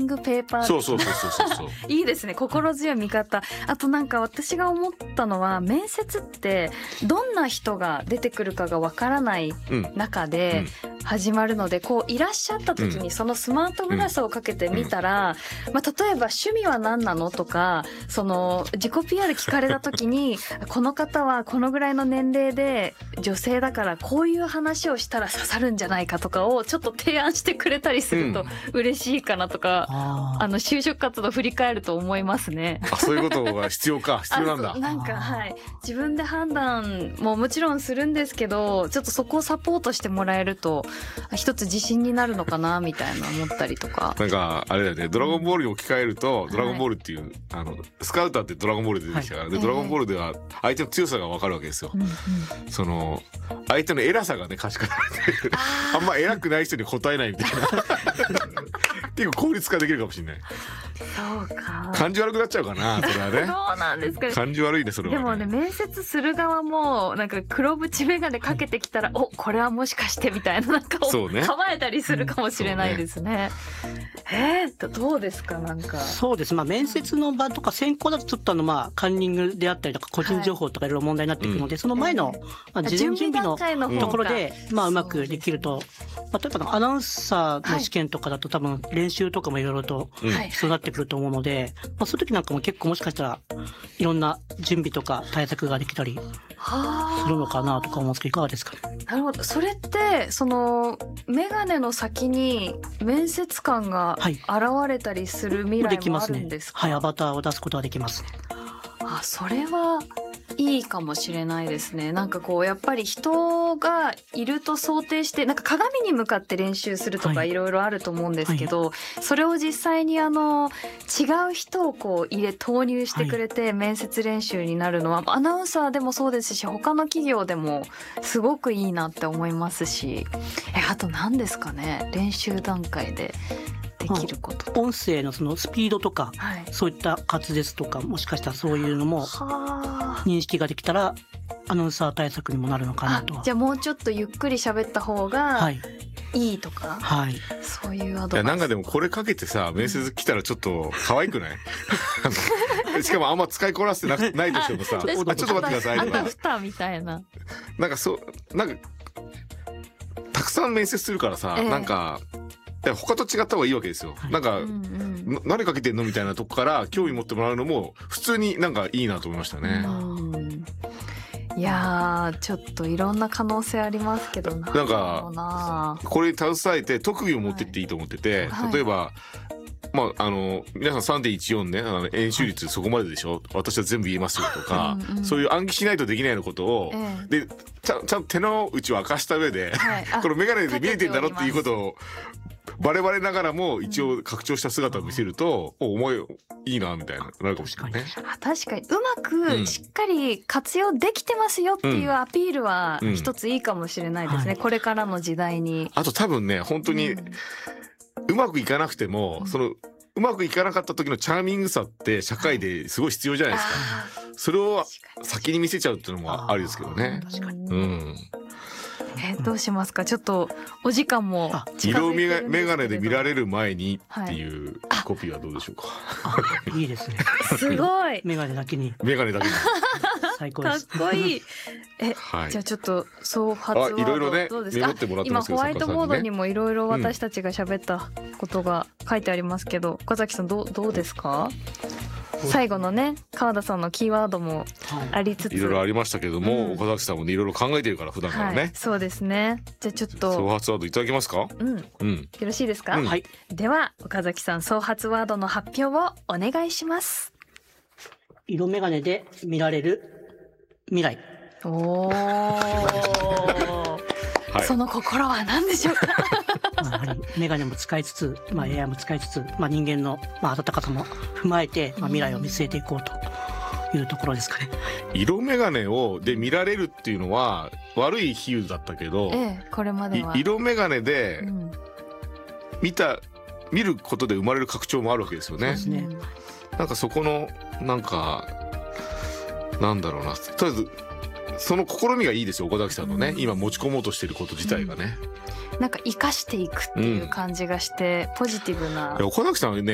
ングペーパー。 そうそういいですね、心強い見方。あとなんか私が思ったのは、面接ってどんな人が出てくるかがわからない中で始まるので、こういらっしゃった時にそのスマートグラスをかけてみたら、まあ、例えば趣味は何なのとか、その自己 PR 聞かれた時にこの方はこのぐらいの年齢で女性だからこういう話をしたら刺さるんじゃないかとかをちょっと提案してくれたりすると嬉しいかなとか、就職活動振り返ると思いますね。 あ、そういうことが必要なんだ。 なんかはい、自分で判断ももちろんするんですけど、ちょっとそこをサポートしてもらえると一つ自信になるのかなみたいな思ったりとか。 なんかあれだよね、ドラゴンボールに置き換えると、ドラゴンボールっていう、スカウターってドラゴンボールで出てきたから、でドラゴンボールでは相手の強さが分かるわけですよ。その相手の偉さがね可視化されてあんま偉くない人に答えないみたいな結構効率化できるかもしれない。 そうか、 感じ悪くなっちゃうかな、それはね。 そうなんですかね。 感じ悪いね、それはね。 でもね、面接する側もなんか黒縁眼鏡かけてきたら、お、これはもしかしてみたいな、なんか構えたりするかもしれないですね。どうですか、なんか。 そうです。まあ面接の場とか選考だとちょっとカンニングであったりとか個人情報とかいろいろ問題になってくるので、その前の事前準備のところでうまくできると、例えばアナウンサーの試験とかだと多分練習とかもいろいろと必要になってくると思うので、そういう時なんかも結構もしかしたらいろんな準備とか対策ができたりするのかなとか思うんですけど、いかがですかね。 なるほど。それってそのメガネの先に面接官が現れたりする未来もあるんですか？ はい、アバターを出すことができますね。 あ、それはいいかもしれないですね。なんかこうやっぱり人がいると想定して、なんか鏡に向かって練習するとかいろいろあると思うんですけど、それを実際に違う人をこう投入してくれて面接練習になるのは、アナウンサーでもそうですし、他の企業でもすごくいいなって思いますし、あと何ですかね、練習段階でできること。 音声のそのスピードとか、そういった滑舌とか、もしかしたらそういうのも認識ができたらアナウンサー対策にもなるのかなとは。 じゃあもうちょっとゆっくり喋った方がいいとか、そういうアドバイス。 なんかでもこれかけてさ、面接来たらちょっと可愛くないしかもあんま使いこなしてないとしてもさ、ちょっと待ってくださいとか、 アダプターみたいな、 なんかたくさん面接するからさ、なんか他と違った方がいいわけですよ。なんか、何かけてんのみたいなとこから興味持ってもらうのも普通になんかいいなと思いましたね。 いやー、ちょっといろんな可能性ありますけど、 なんかこれに携えて特技を持ってっていいと思ってて、例えば皆さん 3.14 ね、円周率そこまででしょ、私は全部言えますよとか、そういう暗記しないとできないようなことを、でちゃんと手の内を明かした上で、この眼鏡で見えてんだろっていうことをバレバレながらも一応拡張した姿を見せると、お前いいなみたいななるかもしれないね。 確かにうまくしっかり活用できてますよっていうアピールは一ついいかもしれないですね、これからの時代に。 あと多分ね、本当にうまくいかなくても、うまくいかなかった時のチャーミングさって社会ですごい必要じゃないですか。それを先に見せちゃうっていうのもありですけどね。 どうしますか。ちょっとお時間も近づいてるんですけれど。 色眼鏡で見られる前にっていうコピーはどうでしょうか。 いいですね。 すごい。 眼鏡だけに。 眼鏡だけに。 最高です。 かっこいい。じゃあちょっと総発ワードいろいろねどうですか。今ホワイトボードにもいろいろ私たちが喋ったことが書いてありますけど、岡崎さんどうですか。最後のね、川田さんのキーワードもありつつ、 いろいろありましたけども、岡崎さんもねいろいろ考えてるから普段からね。 そうですね。じゃあちょっと総発ワードいただけますか。よろしいですか。では岡崎さん、総発ワードの発表をお願いします。 色眼鏡で見られる未来。 その心は何でしょうか。 やはり眼鏡も使いつつ、AI も使いつつ、人間の温かさも踏まえて、未来を見据えていこうというところですかね。 色眼鏡で見られるっていうのは悪い比喩だったけど、 これまでは色眼鏡で見ることで生まれる拡張もあるわけですよね。なんかそこのなんだろうな、とりあえずその試みがいいですよ、岡崎さんのね、今持ち込もうとしていること自体がね、 なんか生かしていくっていう感じがして、ポジティブな。 岡崎さんはね